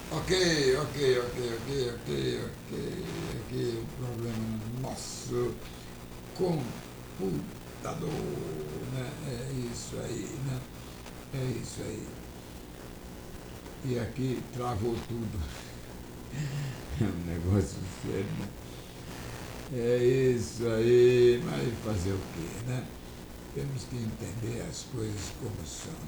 Ok, ok, ok, ok, ok, ok. Aqui o problema no nosso computador, né? É isso aí, né? É isso aí. E aqui travou tudo. É um negócio sério, né? É isso aí, mas fazer o quê, né? Temos que entender as coisas como são,